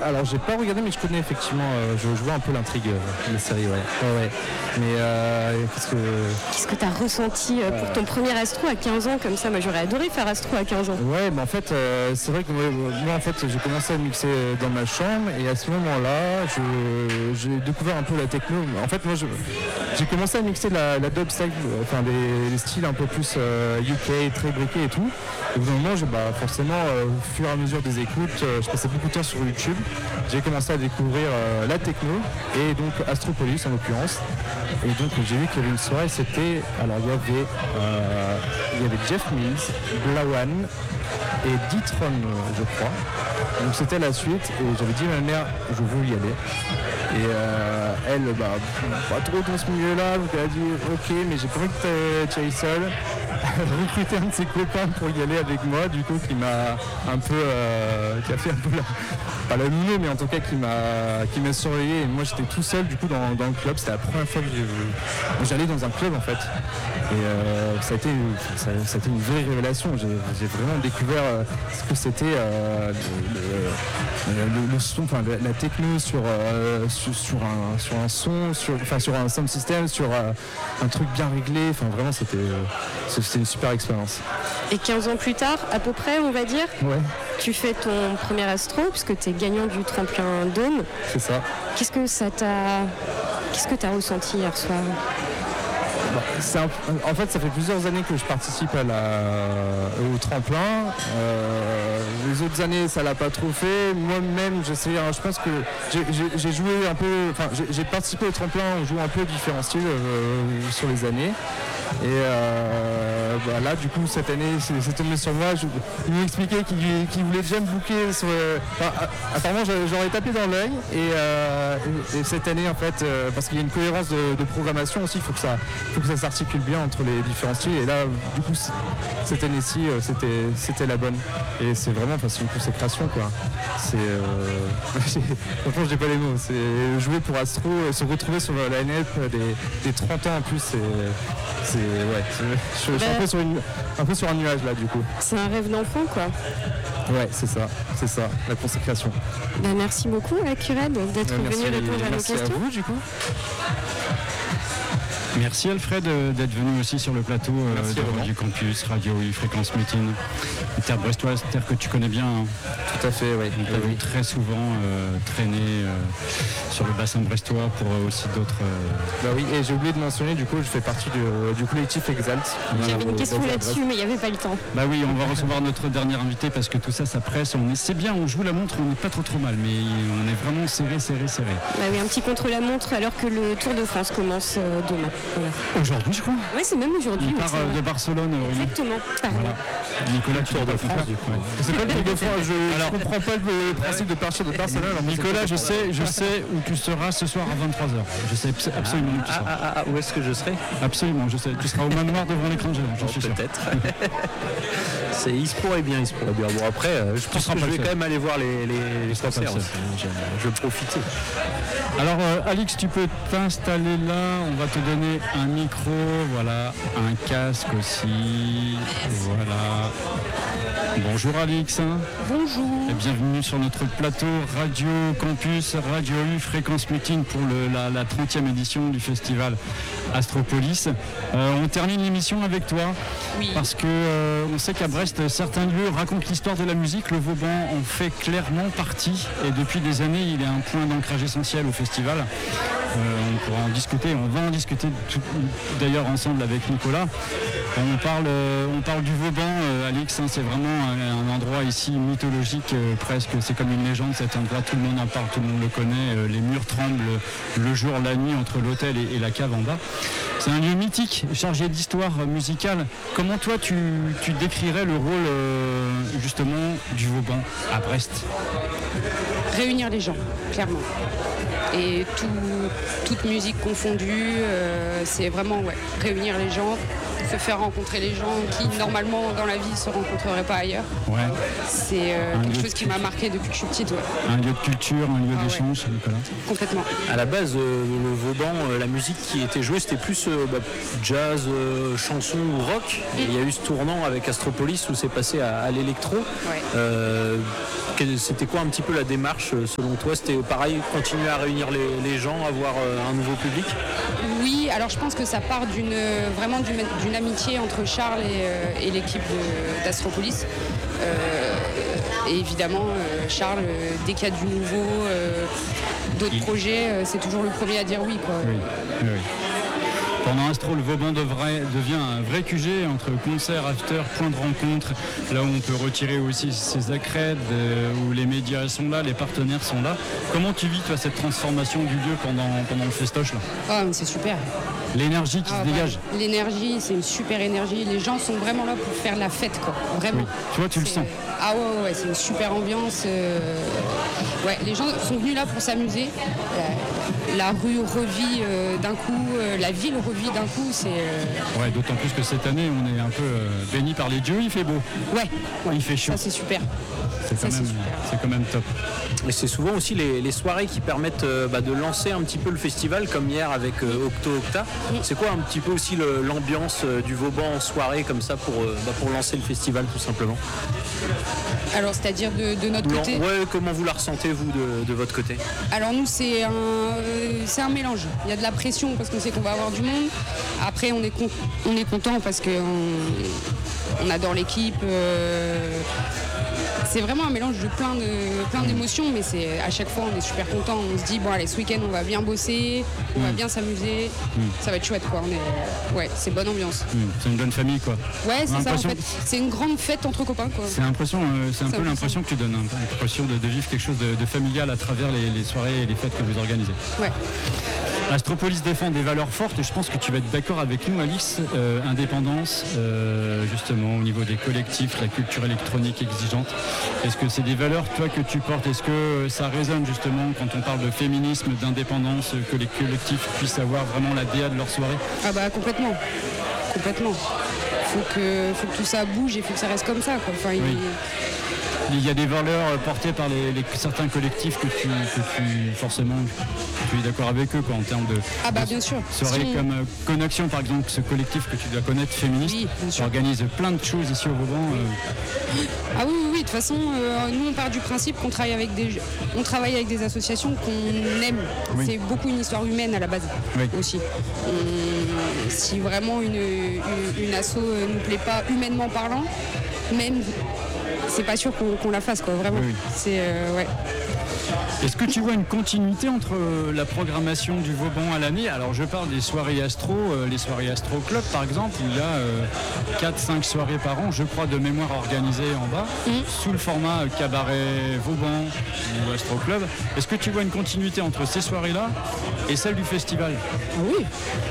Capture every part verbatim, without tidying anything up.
alors j'ai pas regardé, mais je connais effectivement, euh, je, je vois un peu l'intrigue euh, de la série, ouais. ouais, ouais. Mais euh, qu'est-ce que... Qu'est-ce que tu as ressenti euh, pour ton premier astro à quinze ans comme ça? Moi j'aurais adoré faire astro à quinze ans. Ouais, mais en fait, euh, c'est vrai que moi, moi, en fait, j'ai commencé à mixer dans ma chambre et à ce moment-là, je, j'ai découvert un peu la techno. En fait, moi, je, j'ai commencé à mixer la, la dubstep, enfin les, les styles un peu plus euh, U K, très briqués et tout. Et au bout d'un moment, je, bah, forcément, euh, au fur et à mesure des écoutes, euh, je passais beaucoup de temps sur YouTube. J'ai commencé à découvrir euh, la techno et donc Astropolis en l'occurrence. Et donc j'ai vu qu'il y avait une soirée, c'était, alors il y avait, euh, il y avait Jeff Mills, Blawan et D-Tron, je crois. Donc c'était la suite et j'avais dit à ma mère, je veux y aller. Et euh, elle, bah, pas trop dans ce milieu-là, donc elle a dit ok, mais j'ai pas envie que tu ailles seul. Elle a recruté un de ses copains pour y aller avec moi, du coup, qui m'a un peu, euh, qui a fait un peu la, pas la nounou, mais en tout cas qui m'a, qui m'a surveillé. Et moi j'étais tout seul du coup dans, dans le club. C'était la première fois que j'ai, j'allais dans un club en fait. Et euh, ça a été, ça, ça a été une vraie révélation. J'ai, j'ai vraiment découvert euh, ce que c'était euh, le, le, le, le son, enfin la, la techno sur, euh, sur, sur un, sur un son, sur, enfin sur un sound system, sur euh, un truc bien réglé. Enfin vraiment c'était, c'était une super expérience. Et quinze ans plus tard, à peu près, on va dire, ouais. Tu fais ton premier astro puisque tu es gagnant du tremplin Dôme. C'est ça. Qu'est-ce que ça t'a, qu'est-ce que tu as ressenti hier soir? Bah, c'est un... En fait, ça fait plusieurs années que je participe à la... au tremplin. Euh... Les autres années, ça l'a pas trop fait. Moi-même, j'essayais. Je pense que j'ai, j'ai, j'ai joué un peu. Enfin, j'ai, j'ai participé au tremplin. On joue un peu différents styles euh, sur les années. Et euh, bah, là, du coup, cette année, c'est, c'est tombé sur moi. Je... Il m'expliquait qu'il, qu'il voulait déjà me booker. Sur... Enfin, apparemment, j'aurais tapé dans l'œil. Et, euh... et cette année, en fait, euh, parce qu'il y a une cohérence de, de programmation aussi, il faut que ça. Faut que ça s'articule bien entre les différents styles et là du coup cette année-ci c'était, c'était la bonne et c'est vraiment enfin, c'est une consécration quoi. C'est euh... franchement je n'ai pas les mots, c'est jouer pour Astro, se retrouver sur la line-up des, des trente ans en plus c'est, c'est ouais c'est... je, je suis un peu sur, une... un peu sur un nuage là du coup. C'est un rêve d'enfant quoi. Ouais c'est ça, c'est ça, la consécration. Ben, merci beaucoup Akured d'être ouais, venu répondre à nos questions. Merci à vous du coup. Merci Alfred d'être venu aussi sur le plateau euh, de Radio Campus, Radio U, Fréquence Mutine. Terre brestoise, terre que tu connais bien. Hein. Tout à fait, oui. On t'a vu très souvent euh, traîner euh, sur le bassin brestois pour euh, aussi d'autres... Euh... Bah oui, et j'ai oublié de mentionner, du coup, je fais partie du, du collectif Exalt. J'avais une question là-dessus, mais il n'y avait pas le temps. Bah oui, on va recevoir notre dernier invité parce que tout ça, ça presse. On est, c'est bien, on joue la montre, on n'est pas trop trop mal, mais on est vraiment serré, serré, serré. Bah oui, un petit contre-la-montre alors que le Tour de France commence euh, demain. Voilà. Aujourd'hui, je crois. Oui, c'est même aujourd'hui. Il part euh, de Barcelone. Exactement. Voilà. Nicolas, tu Tour de France, du coup. C'est pas le Tour de France. Je alors, comprends pas le principe de partir de Barcelone. Alors Nicolas, je sais, je sais où tu seras ce soir à vingt-trois heures. Je sais absolument où tu seras. Ah, ah, ah, où est-ce que je serai? Absolument, je sais. Tu seras au manoir devant l'écran géant, j'en suis sûr. Peut-être. C'est il se pourrait bien, il se pourrait bien. Bon après, euh, je pense que je vais quand même aller voir les, les, les concerts aussi. Je, je vais profiter. Alors euh, Alix, tu peux t'installer là, on va te donner un micro, voilà, un casque aussi, voilà. Bonjour Alix. Bonjour. Et bienvenue sur notre plateau Radio Campus, Radio U, Fréquence Mutine pour le, la, la trentième édition du festival Astropolis. Euh, on termine l'émission avec toi, oui. Parce que euh, on sait qu'à Brest, certains lieux racontent l'histoire de la musique. Le Vauban en fait clairement partie et depuis des années, il est un point d'ancrage essentiel au festival. Euh, on pourra en discuter, on va en discuter tout, d'ailleurs ensemble avec Nicolas. On parle, euh, on parle du Vauban, euh, Alix, hein, c'est vraiment un, un endroit ici mythologique euh, presque, c'est comme une légende cet endroit, tout le monde en parle, tout le monde le connaît, euh, les murs tremblent le jour, la nuit entre l'hôtel et, et la cave en bas. C'est un lieu mythique, chargé d'histoire musicale. Comment toi tu, tu décrirais le rôle euh, justement du Vauban à Brest? Réunir les gens, clairement. Et tout, toute musique confondue, euh, c'est vraiment ouais, réunir les gens, se faire rencontrer les gens qui normalement dans la vie se rencontreraient pas ailleurs. Ouais. C'est euh, quelque chose qui m'a marqué depuis que je suis petite. Ouais. Un lieu de culture, un lieu Ah d'échange, ouais. Nicolas. Complètement. À la base, euh, le Vauban, euh, la musique qui était jouée, c'était plus euh, bah, jazz, euh, chanson ou rock. Et il y a eu ce tournant avec Astropolis où c'est passé à, à l'électro. Ouais. Euh, quel- c'était quoi un petit peu la démarche euh, selon toi? C'était pareil, continuer à réunir les, les gens, avoir euh, un nouveau public? Oui, alors je pense que ça part d'une vraiment d'une, d'une amitié entre Charles et, euh, et l'équipe de- d'Astropolis. Euh, et évidemment, euh, Charles, euh, dès qu'il y a du nouveau, euh, d'autres Il- projets, euh, c'est toujours le premier à dire oui, quoi. Oui, oui, oui. Pendant Astro, le Vauban devrait- devient un vrai Q G entre concert, after, point de rencontre, là où on peut retirer aussi ses accrèdes, euh, où les médias sont là, les partenaires sont là. Comment tu vis, toi, cette transformation du lieu pendant, pendant le festoche là? Ah, mais c'est super. L'énergie qui Ah, se dégage. ouais. L'énergie, c'est une super énergie. Les gens sont vraiment là pour faire la fête, quoi. Vraiment. Oui. Tu vois, tu le C'est- sens. Ah ouais, ouais, ouais, c'est une super ambiance. euh, Ouais, les gens sont venus là pour s'amuser. La, la rue revit euh, d'un coup, euh, la ville revit d'un coup. C'est euh, Ouais, d'autant plus que cette année, on est un peu euh, béni par les dieux, il fait beau. ouais, ouais, Il fait chaud. ça c'est super. C'est quand, ça, c'est même- super. c'est quand même top. Et c'est souvent aussi les, les soirées qui permettent euh, bah, de lancer un petit peu le festival, comme hier avec euh, Octo Octa. C'est quoi un petit peu aussi le- l'ambiance euh, du Vauban en soirée comme ça pour, euh, bah, pour lancer le festival tout simplement? Alors, c'est-à-dire de, de notre Lan- côté. Ouais, comment vous la ressentez vous de, de votre côté? Alors nous c'est un, euh, c'est un mélange. Il y a de la pression parce qu'on sait qu'on va avoir du monde. Après on est, con- on est content parce qu'on on adore l'équipe. euh, C'est vraiment un mélange de plein de plein d'émotions, mais c'est à chaque fois on est super content. On se dit bon allez ce week-end on va bien bosser, on va bien s'amuser, ça va être chouette quoi. On est, ouais c'est bonne ambiance. Hum, C'est une bonne famille, quoi. Ouais c'est ça en l'impression- fait. C'est une grande fête entre copains quoi. C'est l'impression, euh, c'est un C'est peu un peu l'impression que tu donnes, hein, l'impression de, de vivre quelque chose de, de familial à travers les, les soirées et les fêtes que vous organisez. Ouais. Astropolis défend des valeurs fortes et je pense que tu vas être d'accord avec nous, Alice. Euh, indépendance, euh, justement, au niveau des collectifs, la culture électronique exigeante. Est-ce que c'est des valeurs, toi, que tu portes? Est-ce que ça résonne, justement, quand on parle de féminisme, d'indépendance, que les collectifs puissent avoir vraiment la D A de leur soirée? Ah bah complètement, complètement. Faut que, faut que tout ça bouge et faut que ça reste comme ça quoi. Enfin, il- Oui. Il y a des valeurs portées par les, les- certains collectifs que tu, que tu forcément, tu es d'accord avec eux, quoi, en termes de, Ah bah de bien sûr. soirées Si- comme euh, Connexion, par exemple, ce collectif que tu dois connaître, féministe, Oui, bien qui sûr. organise plein de choses ici au Vauban. euh, Ah oui, oui, oui, de toute façon, euh, nous on part du principe qu'on travaille avec des, on travaille avec des associations qu'on aime. Oui. C'est beaucoup une histoire humaine à la base Oui. aussi. On- si vraiment une, une, une asso euh, nous plaît pas humainement parlant, même, c'est pas sûr qu'on qu'on la fasse quoi, vraiment. Oui, oui. C'est euh, ouais. Est-ce que tu vois une continuité entre euh, la programmation du Vauban à l'année? Alors je parle des soirées Astro, euh, les soirées Astro Club par exemple, où il y a euh, quatre cinq soirées par an, je crois, de mémoire organisées en bas, sous le format euh, cabaret Vauban ou Astro Club. Est-ce que tu vois une continuité entre ces soirées-là et celles du festival? Ah oui.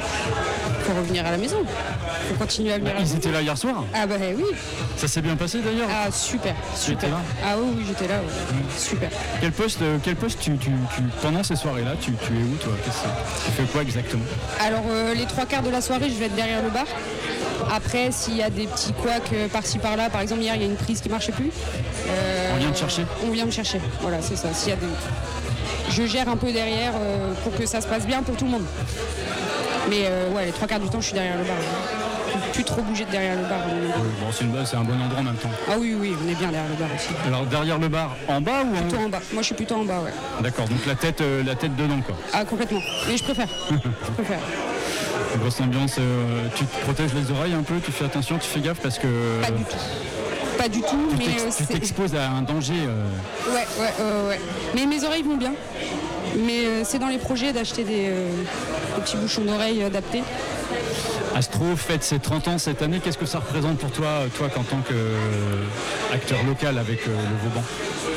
Faut revenir à la maison. Faut continuer à venir à la Ils maison. étaient là hier soir. Ah bah oui. Ça s'est bien passé d'ailleurs. Ah super, Tu étais super. là Ah oui, oui, j'étais là. ouais. Super. Quel poste, euh, quel poste tu, tu- tu- pendant ces soirées-là, tu, tu es où toi? Qu'est-ce que- Tu fais quoi exactement? Alors euh, les trois quarts de la soirée, je vais être derrière le bar. Après, s'il y a des petits couacs euh, par-ci par-là, par exemple hier, il y a une prise qui marchait plus. euh, On vient te chercher? On vient me chercher. Voilà, c'est ça. S'il y a des... Je gère un peu derrière euh, pour que ça se passe bien pour tout le monde. Mais euh, ouais, les trois quarts du temps, je suis derrière le bar. Faut plus trop bouger de derrière le bar. Oui, bon, c'est, une- c'est un bon endroit en même temps. Ah oui, oui, on est bien derrière le bar aussi. Alors derrière le bar, en bas ou en Plutôt haut? en bas. Moi, je suis plutôt en bas, ouais. D'accord, donc la tête, euh, la tête dedans quoi. Ah complètement. Mais je préfère. je préfère. Une grosse ambiance, euh, tu te protèges les oreilles un peu, tu fais attention, tu fais gaffe parce que Pas du tout. Pas du tout, tu, mais t'ex- euh, tu c'est- t'exposes à un danger. euh, Ouais, ouais, ouais, ouais. Mais mes oreilles vont bien. Mais euh, c'est dans les projets d'acheter des, euh, des petits bouchons d'oreilles adaptés. Astro fête ses trente ans cette année, qu'est-ce que ça représente pour toi, toi en tant qu'acteur local avec euh, le Vauban?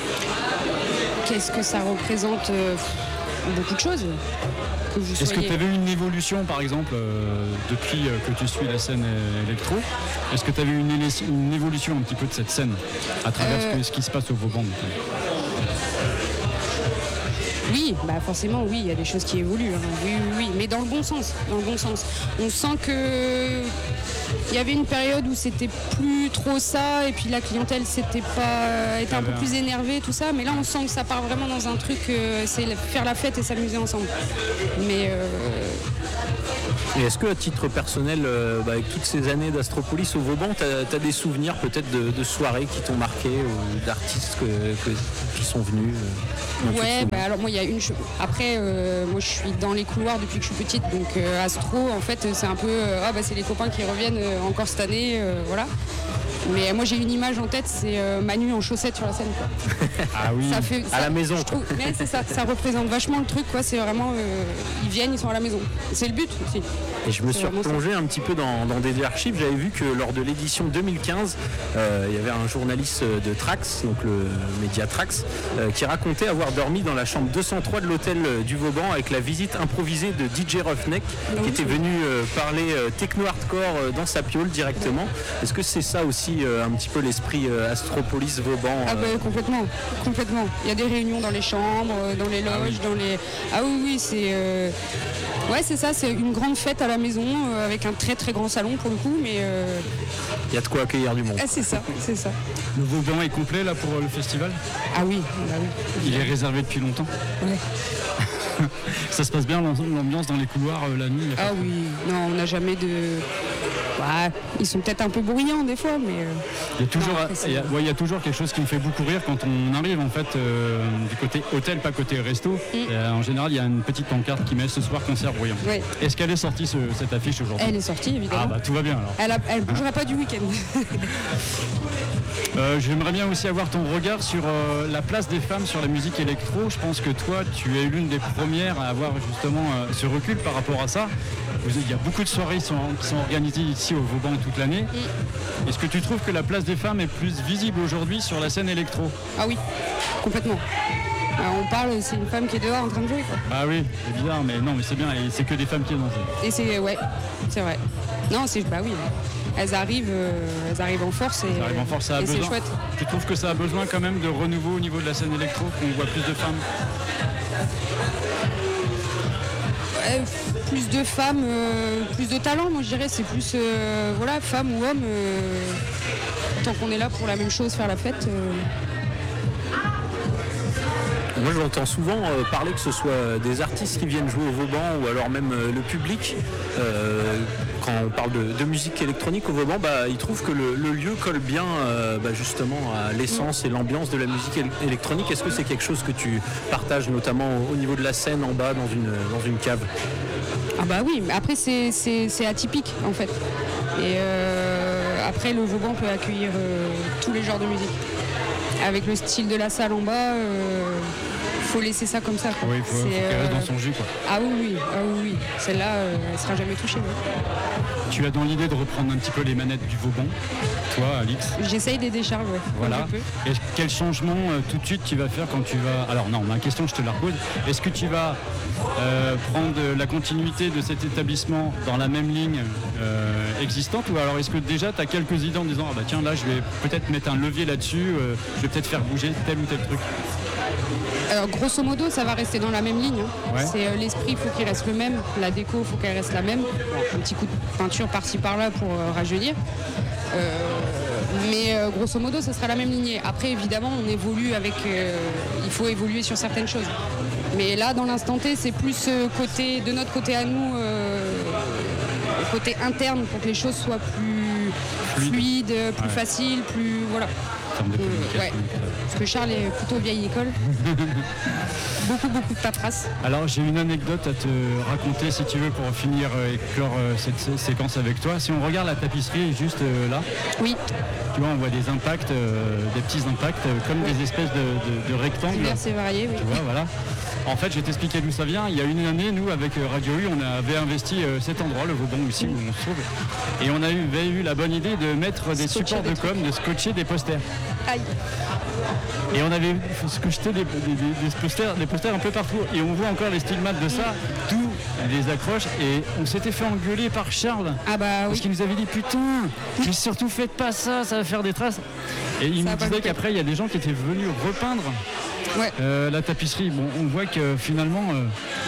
Qu'est-ce que ça représente euh, Beaucoup de choses. Que vous Est-ce que soyez- tu as vu une évolution par exemple euh, depuis euh, que tu suis la scène euh, électro? Est-ce que tu as vu une, éle- une évolution un petit peu de cette scène à travers ce, Euh, que- ce qui se passe au Vauban notamment? Oui, bah forcément, oui, il y a des choses qui évoluent. Hein. Oui, oui, oui, mais dans le bon sens, dans le bon sens. On sent que il y avait une période où c'était plus trop ça, et puis la clientèle s'était pas, était un peu plus énervée, tout ça. Mais là, on sent que ça part vraiment dans un truc, euh, c'est faire la fête et s'amuser ensemble. Mais euh... Et est-ce que à titre personnel, euh, bah, avec toutes ces années d'Astropolis au Vauban, tu as des souvenirs peut-être de, de soirées qui t'ont marqué ou d'artistes que, que, qui sont venus euh, Ouais, bah alors moi il y a une chose. Après, euh, moi je suis dans les couloirs depuis que je suis petite, donc euh, Astro, en fait, c'est un peu euh, ah bah c'est les copains qui reviennent euh, encore cette année, euh, voilà. Mais moi j'ai une image en tête, c'est euh, Manu en chaussettes sur la scène, quoi. Ah oui. Ça fait, ça, à la maison. Je trouve, mais c'est ça, ça représente vachement le truc, quoi. C'est vraiment, euh, ils viennent, ils sont à la maison. C'est le but aussi. Et je me suis replongé un petit peu dans, dans des archives. J'avais vu que lors de l'édition deux mille quinze, euh, il y avait un journaliste de Trax, donc le média Trax, euh, qui racontait avoir dormi dans la chambre deux cent trois de l'hôtel du Vauban avec la visite improvisée de D J Roughneck, qui était venu euh, parler euh, techno-hardcore euh, dans sa piole directement. Est-ce que c'est ça aussi euh, un petit peu l'esprit euh, Astropolis Vauban euh... Ah bah complètement, complètement. Il y a des réunions dans les chambres, dans les loges, ah oui. dans les... Ah oui, oui, c'est... Euh... Ouais, c'est ça, c'est une grande fête à la maison euh, avec un très très grand salon pour le coup, mais... Euh... Il y a de quoi accueillir du monde. Ah, c'est ça, c'est ça. Le Vauban est complet là pour le festival ? Ah oui, bah oui. Il est réservé depuis longtemps ? Ouais. Ça se passe bien l'ambiance dans les couloirs euh, la nuit ? Ah oui, non, on n'a jamais de... Ouais, ils sont peut-être un peu bruyants des fois, mais... Euh... Il y, a toujours, non, après, il, y a, ouais, il y a toujours quelque chose qui me fait beaucoup rire quand on arrive en fait euh, du côté hôtel, pas côté resto. Mm. Euh, en général, il y a une petite pancarte qui met ce soir concert bruyant. Ouais. Est-ce qu'elle est sortie ce, cette affiche aujourd'hui ? Elle est sortie, évidemment. Ah bah tout va bien alors. Elle, a, elle bougera pas du week-end. Euh, J'aimerais bien aussi avoir ton regard sur euh, la place des femmes sur la musique électro. Je pense que toi, tu es l'une des premières à avoir justement euh, ce recul par rapport à ça. Il y a beaucoup de soirées qui sont, qui sont organisées ici au Vauban toute l'année. Mm. Est-ce que tu trouves que la place des femmes est plus visible aujourd'hui sur la scène électro ? Ah oui, complètement. Alors on parle, c'est une femme qui est dehors en train de jouer, quoi. Ah oui, c'est bizarre, mais non, mais c'est bien, et c'est que des femmes qui dansent. Et c'est, ouais, c'est vrai. Non, c'est, bah oui, elles arrivent, euh, elles arrivent en force et, elles arrivent en force, ça a et besoin. C'est chouette. Tu trouves que ça a besoin quand même de renouveau au niveau de la scène électro, qu'on voit plus de femmes ? Ouais, plus de femmes, euh, plus de talent, moi je dirais, c'est plus, euh, voilà, femmes ou hommes, euh, tant qu'on est là pour la même chose, faire la fête. Euh... Moi j'entends souvent euh, parler que ce soit des artistes qui viennent jouer au Vauban ou alors même euh, le public. Euh, quand on parle de, de musique électronique au Vauban, bah, ils trouvent que le, le lieu colle bien euh, bah, justement à l'essence et l'ambiance de la musique éle- électronique. Est-ce que c'est quelque chose que tu partages notamment au, au niveau de la scène en bas dans une, dans une cave ? Ah bah oui, mais après c'est, c'est, c'est atypique en fait. Et euh, après le Vauban peut accueillir euh, tous les genres de musique. Avec le style de la salle en bas, euh, faut laisser ça comme ça. Quoi. Oui, il faut, faut qu'elle reste euh... dans son jus. Quoi. Ah oui, oui, ah oui, oui. Celle-là, euh, elle sera jamais touchée. Ouais. Tu as dans l'idée de reprendre un petit peu les manettes du Vauban, toi, Alix ? J'essaye des décharges, ouais. Voilà. Et quel changement euh, tout de suite tu vas faire quand tu vas... Alors non, ma question, je te la repose. Est-ce que tu vas euh, prendre la continuité de cet établissement dans la même ligne euh, existante, ou alors est-ce que déjà tu as quelques idées en disant ah bah tiens là je vais peut-être mettre un levier là-dessus, euh, je vais peut-être faire bouger tel ou tel truc ? Alors grosso modo ça va rester dans la même ligne, hein. Ouais. C'est, euh, l'esprit il faut qu'il reste le même, la déco il faut qu'elle reste la même, un petit coup de peinture par-ci par-là pour euh, rajeunir, euh, mais euh, grosso modo ça sera la même lignée. Après évidemment on évolue avec, euh, il faut évoluer sur certaines choses, mais là dans l'instant T c'est plus euh, côté, de notre côté à nous, euh, côté interne pour que les choses soient plus fluides, plus ouais. faciles, plus voilà. Euh, ouais. Parce que Charles est plutôt vieille école. beaucoup, beaucoup de paperasse. Alors j'ai une anecdote à te raconter si tu veux pour finir et clore euh, cette séquence avec toi. Si on regarde la tapisserie juste euh, là, oui. Tu vois, on voit des impacts, euh, des petits impacts euh, comme ouais. des espèces de, de, de rectangles. Divers et variés, oui. Tu vois, voilà. En fait, je vais t'expliquer d'où ça vient. Il y a une année, nous, avec Radio U, on avait investi euh, cet endroit, le Vauban ici, où on se trouve. Et on avait eu la bonne idée de mettre des supports de com, de scotcher des posters. Aïe. Et on avait sculpté des, des, des, des, posters, des posters un peu partout. Et on voit encore les stigmates de ça, tous les accroches. Et on s'était fait engueuler par Charles. Ah bah oui. Parce qu'il nous avait dit putain, mais surtout faites pas ça, ça va faire des traces. Et il Ça nous a pas disait goûté. qu'après il y a des gens qui étaient venus repeindre Ouais. euh, la tapisserie. Bon, on voit que finalement euh,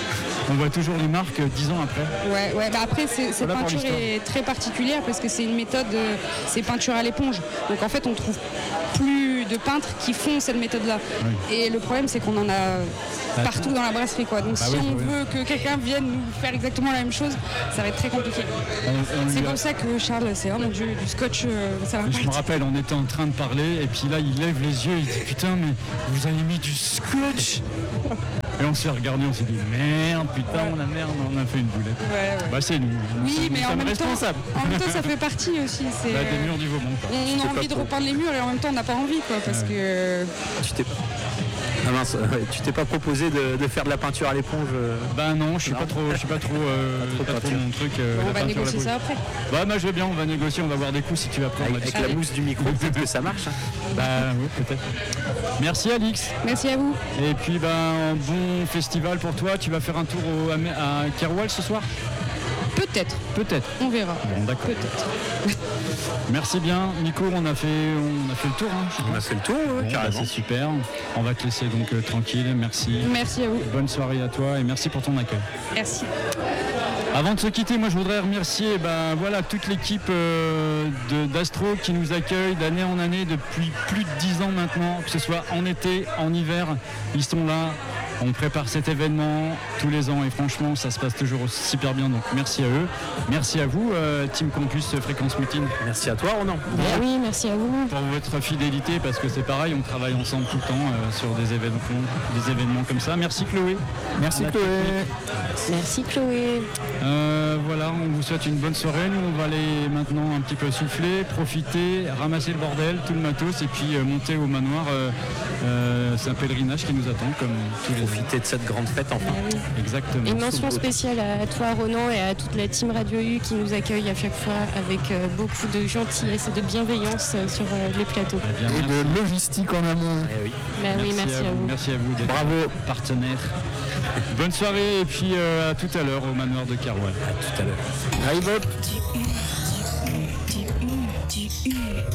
on voit toujours les marques euh, dix ans après. Ouais, ouais. Bah après, c'est- cette Voilà pour peinture l'histoire. est très particulière parce que c'est une méthode, euh, c'est peinture à l'éponge. Donc en fait, on trouve plus de peintres qui font cette méthode-là. Et le problème, c'est qu'on en a Bah, partout dans la brasserie, quoi. Donc Bah si oui, on oui. veut que quelqu'un vienne nous faire exactement la même chose, ça va être très compliqué. On- on C'est lui a- pour ça que Charles, c'est oh mon Dieu, du scotch, euh, ça va pas Je me être- rappelle, on était en train de parler et puis là il lève les yeux, il dit putain mais vous avez mis du scotch. Et on s'est regardé, on s'est dit merde, putain on a merde, on a fait une boulette. Ouais, ouais. Bah c'est nous, nous Oui, sommes- mais nous en sommes même, temps, responsables. en même temps, ça fait partie aussi. C'est, Bah, des euh, murs du Vauban quoi. on a envie de repeindre les murs et en même temps, on n'a pas envie, quoi, parce que Tu t'es ah mince, ouais, tu t'es pas proposé de, de faire de la peinture à l'éponge euh, Bah non, je suis Non. pas trop, je suis pas trop, euh, Pas trop pas trop peinture. mon truc. euh, on la va peinture à négocier la ça poudre. après. Bah moi je veux bien, on va négocier, on va voir des coups si tu vas prendre avec, là-dessus. avec la Allez. mousse du micro, peut-être que ça marche. hein. Bah oui peut-être. Merci Alix. Merci à vous. Et puis ben un bon festival pour toi. Tu vas faire un tour au, à, à Kerwal ce soir? Peut-être, Peut-être. on verra. Bon d'accord. Peut-être. Merci bien, Nico. On a fait, on a fait le tour. Hein, je On a pense. fait le tour, ouais, Bon, bah, carrément. c'est super. On va te laisser donc euh, tranquille. Merci. Merci à vous. Bonne soirée à toi et merci pour ton accueil. Merci. Avant de se quitter, moi je voudrais remercier ben, voilà, toute l'équipe euh, de- d'Astro qui nous accueille d'année en année depuis plus de dix ans maintenant, que ce soit en été, en hiver, ils sont là. On prépare cet événement tous les ans et franchement ça se passe toujours super bien, donc merci à eux. Merci à vous, euh, Team Campus Fréquence Mutine, Merci à toi, Ronan. Ben oui, merci à vous. pour votre fidélité parce que c'est pareil, on travaille ensemble tout le temps euh, sur des événements, des événements comme ça. Merci Chloé. Merci La Chloé. Merci Chloé. Euh, voilà, on vous souhaite une bonne soirée. Nous, on va aller maintenant un petit peu souffler, profiter, ramasser le bordel, tout le matos, et puis euh, monter au manoir. Euh, euh, c'est un pèlerinage qui nous attend, comme tous les ans. Profiter de cette grande fête enfin. Exactement. Une mention spéciale à toi Ronan et à toute la team Radio U qui nous accueille à chaque fois avec euh, beaucoup de gentillesse et de bienveillance euh, sur euh, les plateaux. Eh bien, Et merci. de logistique en amont. Eh oui. Bah oui, merci à vous. Merci à vous d'être Bravo. partenaire. Bonne soirée et puis euh, à tout à l'heure au manoir de Kerwal. À tout à l'heure. Drive up.